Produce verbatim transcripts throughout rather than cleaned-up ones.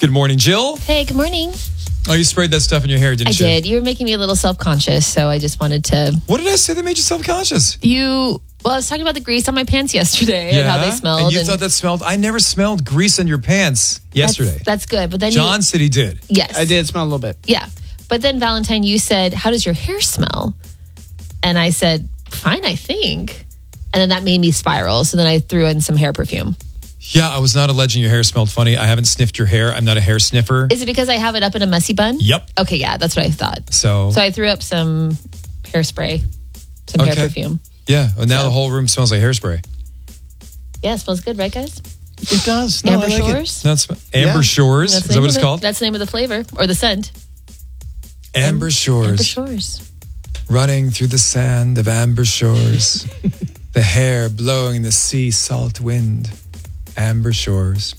Good morning, Jill. Hey, good morning. Oh, you sprayed that stuff in your hair, didn't I you? I did. You were making me a little self-conscious, so I just wanted to... What did I say that made you self-conscious? You... Well, I was talking about the grease on my pants yesterday Yeah. and how they smelled. And you and thought that smelled... I never smelled grease on your pants yesterday. That's, that's good, but then John you, said he did. Yes. I did smell a little bit. Yeah. But then, Valentine, you said, how does your hair smell? And I said, fine, I think. And then that made me spiral, so then I threw in some hair perfume. Yeah, I was not alleging your hair smelled funny. I haven't sniffed your hair. I'm not a hair sniffer. Is it because I have it up in a messy bun? Yep. Okay, yeah, that's what I thought. So... So I threw up some hairspray, some Okay. hair perfume. Yeah, well, now So- the whole room smells like hairspray. Yeah, it smells good, right, guys? It does. No, Amber I like it. Shores? That's Amber Yeah. Shores. That's Is the that name what it's of it. called? That's the name of the flavor or the scent. Amber Shores. Amber Shores. Running through the sand of Amber Shores. The hair blowing in the sea salt wind. Amber Shores.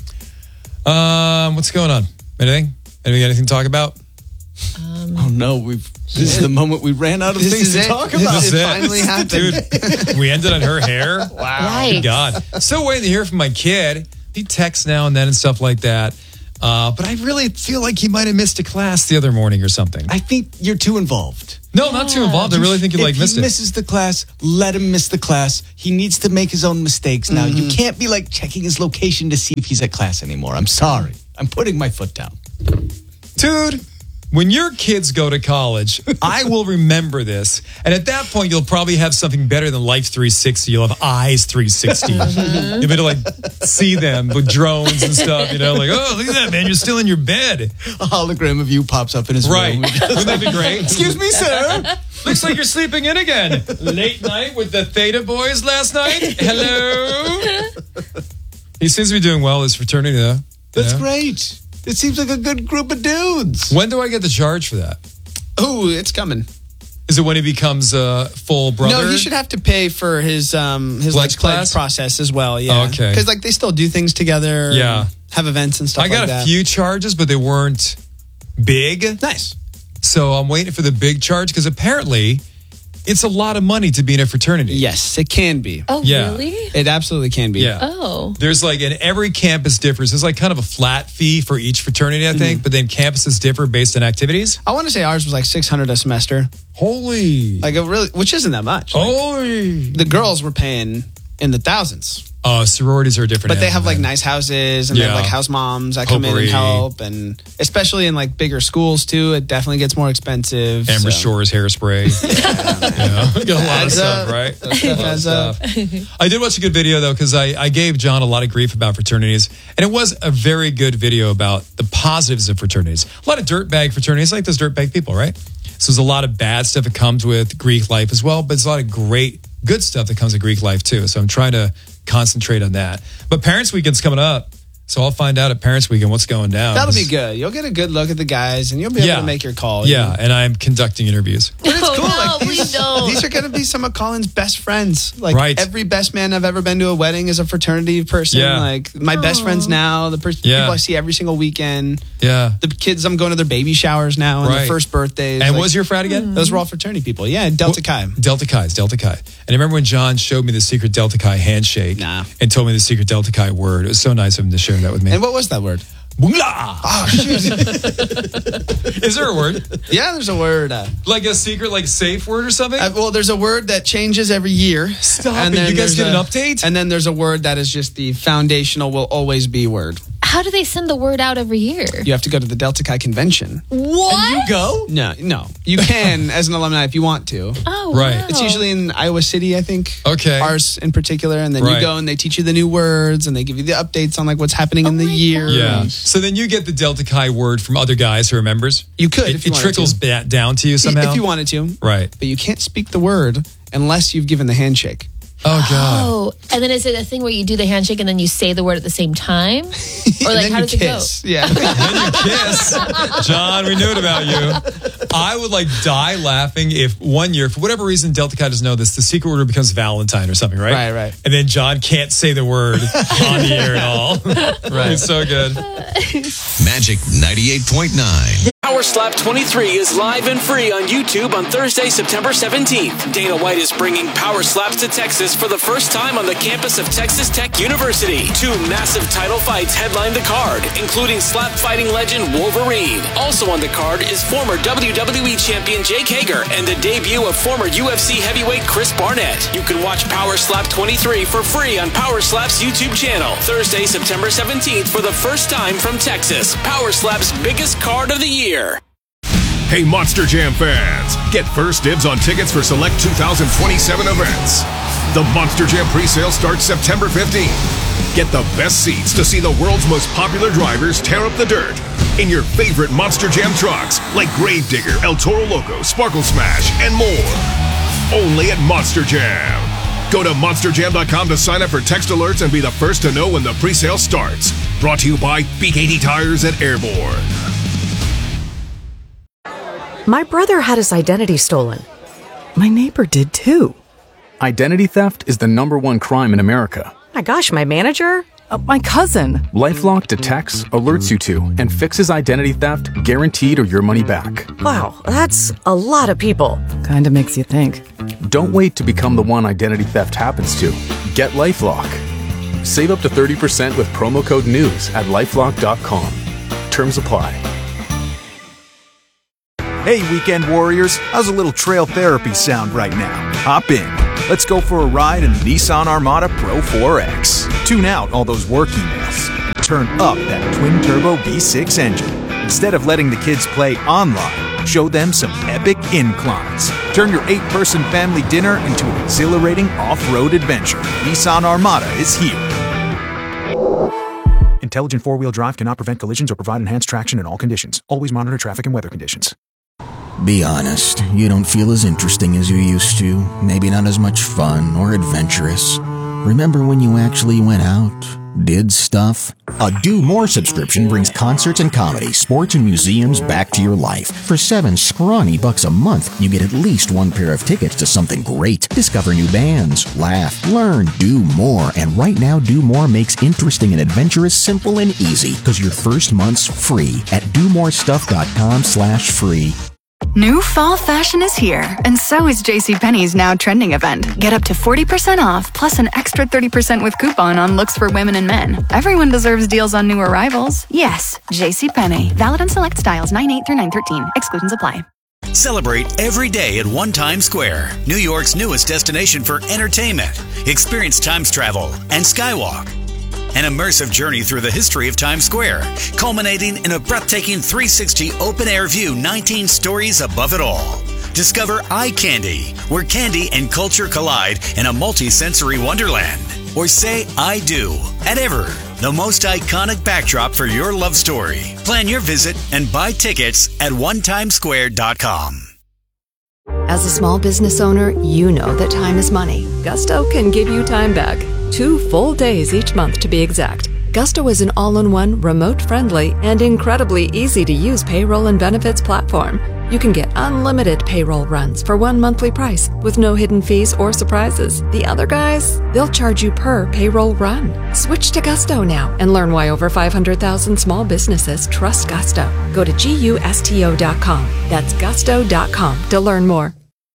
Um, what's going on? Anything? Anybody got anything to talk about? Um, Oh no, we've. This is the moment we ran out of This things is to it. talk This about. is It it. finally happened. Dude, we ended on her hair. Wow. Yikes. God. Still waiting to hear from my kid. He texts now and then and stuff like that. Uh, but I really feel like he might have missed a class the other morning or something. I think you're too involved. No, not too involved. I really think you if like missed he it. misses the class, let him miss the class. He needs to make his own mistakes now. You can't be like checking his location to see if he's at class anymore. I'm sorry. I'm putting my foot down. Dude, when your kids go to college, I will remember this. And at that point, you'll probably have something better than Life three sixty. You'll have Eyes three sixty. You'll be able to like see them with drones and stuff, you know, like, oh, look at that, man. You're still in your bed. A hologram of you pops up in his Right. room. Wouldn't that be great? Excuse me, sir. Looks like you're sleeping in again. Late night with the Theta Boys last night. Hello. He seems to be doing well, his fraternity, though. That's Yeah. great. It seems like a good group of dudes. When do I get the charge for that? Oh, it's coming. Is it when he becomes a full brother? No, he should have to pay for his um his Pledge like pledge class? process as well. Yeah, Oh, okay. Because like they still do things together. and Yeah. have events and stuff. I got like a that. few charges, but they weren't big. Nice. So I'm waiting for the big charge because apparently it's a lot of money to be in a fraternity. Yes, it can be. Oh, Yeah. really? It absolutely can be. Yeah. Oh. There's like, and every campus differs. There's like kind of a flat fee for each fraternity, I think, but then campuses differ based on activities. I want to say ours was like six hundred a semester. Holy. Like it really, which isn't that much. Like, Holy. the girls were paying in the thousands. Uh, sororities are different. But they have animal, like man. nice houses and they have Yeah. like house moms that come in Potpourri. and help, and especially in like bigger schools too, it definitely gets more expensive. Amber so. Shores hairspray. You know, got a lot of Adds stuff, up. right? A lot of Adds up. stuff. I did watch a good video though, because I, I gave John a lot of grief about fraternities, and it was a very good video about the positives of fraternities. A lot of dirtbag fraternities, like those dirtbag people, right? So there's a lot of bad stuff that comes with Greek life as well, but there's a lot of great, good stuff that comes with Greek life too. So I'm trying to concentrate on that. But Parents Weekend's coming up, so I'll find out at Parents Weekend what's going down. That'll be good. You'll get a good look at the guys, and you'll be able Yeah. to make your call. you Yeah, know? and I'm conducting interviews. But it's Oh, cool. no, like, please these, don't. these are going to be some of Colin's best friends. Like Right. every best man I've ever been to a wedding is a fraternity person. Yeah. Like my best friends now, the per- Yeah. people I see every single weekend. Yeah. The kids I'm going to their baby showers now and Right. their first birthdays. And like, what was your frat again? those were all fraternity people. Yeah, Delta Chi. Delta Chi's, Delta Chi. And I remember when John showed me the secret Delta Chi handshake Nah. and told me the secret Delta Chi word. It was so nice of him to share that with me. And what was that word? Booyah! Oh shoot! Is there a word? Yeah, there's a word. Uh, Like a secret, like safe word or something? uh, well, there's a word that changes every year. Stop And it. then You guys there's get a- an update? And then there's a word that is just the foundational will always be word. How do they send the word out every year? You have to go to the Delta Chi convention. What? Go. No, no. You can as an alumni if you want to. Oh, Right. wow. It's usually in Iowa City, I think. Okay. Ours in particular. And then Right. you go and they teach you the new words and they give you the updates on like what's happening in Oh the my year. God. Yeah. So then you get the Delta Chi word from other guys who are members? You could It, if you it wanted trickles to. ba- down to you somehow? If you wanted to. Right. But you can't speak the word unless you've given the handshake. Oh, God. Oh, and then is it a thing where you do the handshake and then you say the word at the same time? Or And like, then how you does it go? kiss. Yeah. Then you kiss. John, we knew it about you. I would like die laughing if one year, for whatever reason, Delta Chi doesn't know this, the secret word becomes Valentine or something, right? Right, right. And then John can't say the word on the air at all. Right. It's so good. Magic ninety-eight point nine. Power Slap twenty-three is live and free on YouTube on Thursday, September seventeenth. Dana White is bringing Power Slaps to Texas for the first time on the campus of Texas Tech University. Two massive title fights headline the card, including slap fighting legend Wolverine. Also on the card is former W W E champion Jake Hager and the debut of former U F C heavyweight Chris Barnett. You can watch Power Slap twenty-three for free on Power Slap's YouTube channel. Thursday, September seventeenth for the first time from Texas. Power Slap's biggest card of the year. Hey, Monster Jam fans, get first dibs on tickets for select two thousand twenty-seven events. The Monster Jam presale starts September fifteenth. Get the best seats to see the world's most popular drivers tear up the dirt in your favorite Monster Jam trucks like Gravedigger, El Toro Loco, Sparkle Smash, and more. Only at Monster Jam. Go to monster jam dot com to sign up for text alerts and be the first to know when the presale starts. Brought to you by B K T Tires and Airborne. My brother had his identity stolen. My neighbor did too. Identity theft is the number one crime in America. My gosh, my manager? Uh, my cousin. LifeLock detects, alerts you to, and fixes identity theft guaranteed or your money back. Wow, that's a lot of people. Kinda makes you think. Don't wait to become the one identity theft happens to. Get LifeLock. Save up to thirty percent with promo code NEWS at lifelock dot com. Terms apply. Hey, weekend warriors, how's a little trail therapy sound right now? Hop in. Let's go for a ride in the Nissan Armada Pro four X. Tune out all those work emails and turn up that twin-turbo V six engine. Instead of letting the kids play online, show them some epic inclines. Turn your eight-person family dinner into an exhilarating off-road adventure. Nissan Armada is here. Intelligent four-wheel drive cannot prevent collisions or provide enhanced traction in all conditions. Always monitor traffic and weather conditions. Be honest, you don't feel as interesting as you used to. Maybe not as much fun or adventurous. Remember when you actually went out, did stuff? A Do More subscription brings concerts and comedy, sports and museums back to your life. For seven scrawny bucks a month, you get at least one pair of tickets to something great. Discover new bands, laugh, learn, do more. And right now, Do More makes interesting and adventurous simple and easy, because your first month's free at do more stuff dot com slash free. New fall fashion is here, and so is JCPenney's Now Trending event. Get up to forty percent off, plus an extra thirty percent with coupon on looks for women and men. Everyone deserves deals on new arrivals. Yes, JCPenney. Valid on select styles nine eight through nine thirteen. Exclusions apply. Celebrate every day at One Times Square, New York's newest destination for entertainment. Experience Times travel and Skywalk. An immersive journey through the history of Times Square, culminating in a breathtaking three sixty open-air view, nineteen stories above it all. Discover Eye Candy, where candy and culture collide in a multi-sensory wonderland. Or say I do at Ever, the most iconic backdrop for your love story. Plan your visit and buy tickets at one times square dot com. As a small business owner, you know that time is money. Gusto can give you time back. Two full days each month to be exact. Gusto is an all-in-one, remote-friendly, and incredibly easy-to-use payroll and benefits platform. You can get unlimited payroll runs for one monthly price with no hidden fees or surprises. The other guys, they'll charge you per payroll run. Switch to Gusto now and learn why over five hundred thousand small businesses trust Gusto. Go to gusto dot com. That's gusto dot com to learn more.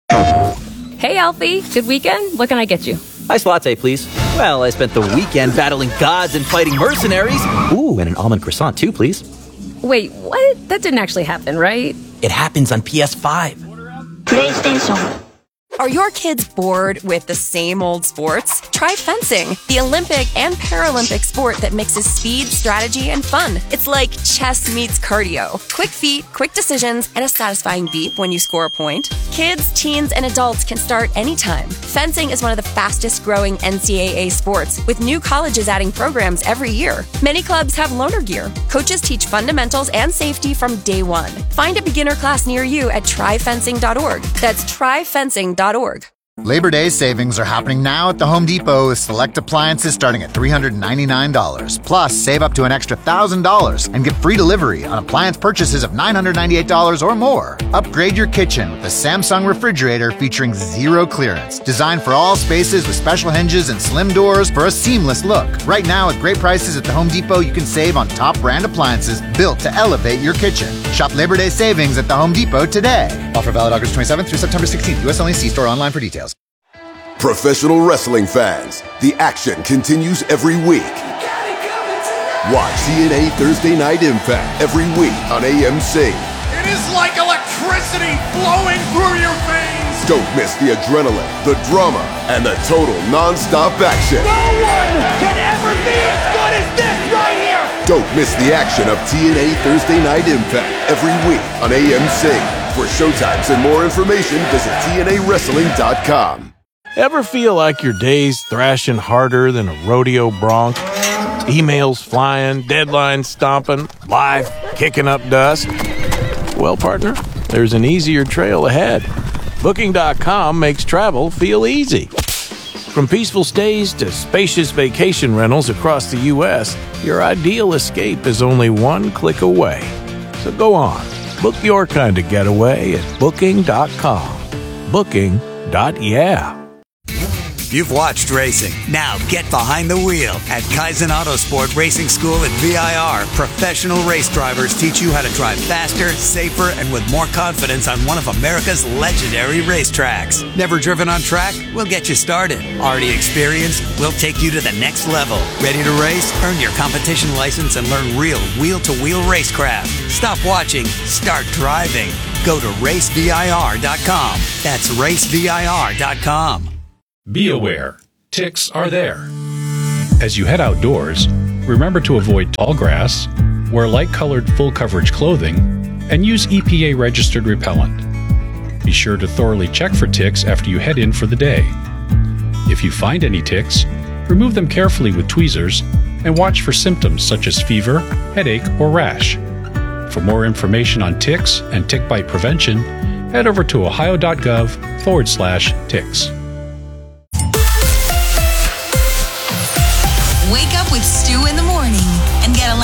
Hey, Alfie. Good weekend? What can I get you? Iced latte, please. Well, I spent the weekend battling gods and fighting mercenaries. Ooh, and an almond croissant, too, please. Wait, what? That didn't actually happen, right? It happens on P S five. PlayStation. Are your kids bored with the same old sports? Try fencing, the Olympic and Paralympic sport that mixes speed, strategy, and fun. It's like chess meets cardio. Quick feet, quick decisions, and a satisfying beep when you score a point. Kids, teens, and adults can start anytime. Fencing is one of the fastest growing N C double A sports, with new colleges adding programs every year. Many clubs have loaner gear. Coaches teach fundamentals and safety from day one. Find a beginner class near you at try fencing dot org. That's try fencing dot org. Labor Day savings are happening now at the Home Depot with select appliances starting at three hundred ninety-nine dollars. Plus, save up to an extra one thousand dollars and get free delivery on appliance purchases of nine hundred ninety-eight dollars or more. Upgrade your kitchen with the Samsung refrigerator featuring zero clearance. Designed for all spaces with special hinges and slim doors for a seamless look. Right now, at great prices at the Home Depot, you can save on top brand appliances built to elevate your kitchen. Shop Labor Day savings at the Home Depot today. Offer valid August twenty-seventh through September sixteenth. U S only. See store online for details. Professional wrestling fans, the action continues every week. Watch T N A Thursday Night Impact every week on A M C. It is like electricity flowing through your veins. Don't miss the adrenaline, the drama, and the total non-stop action. No one can ever be as good as this right here. Don't miss the action of T N A Thursday Night Impact every week on A M C. For showtimes and more information, visit T N A wrestling dot com. Ever feel like your day's thrashing harder than a rodeo bronc? Emails flying, deadlines stomping, life kicking up dust? Well, partner, there's an easier trail ahead. Booking dot com makes travel feel easy. From peaceful stays to spacious vacation rentals across the U S, your ideal escape is only one click away. So go on, book your kind of getaway at Booking dot com. Booking. Yeah. You've watched racing. Now get behind the wheel. At Kaizen Autosport Racing School at V I R, professional race drivers teach you how to drive faster, safer, and with more confidence on one of America's legendary racetracks. Never driven on track? We'll get you started. Already experienced? We'll take you to the next level. Ready to race? Earn your competition license and learn real wheel-to-wheel racecraft. Stop watching. Start driving. Go to race V I R dot com. That's race V I R dot com. Be aware, ticks are there. As you head outdoors, remember to avoid tall grass, wear light-colored full-coverage clothing, and use E P A-registered repellent. Be sure to thoroughly check for ticks after you head in for the day. If you find any ticks, remove them carefully with tweezers and watch for symptoms such as fever, headache, or rash. For more information on ticks and tick bite prevention, head over to ohio.gov forward slash ticks.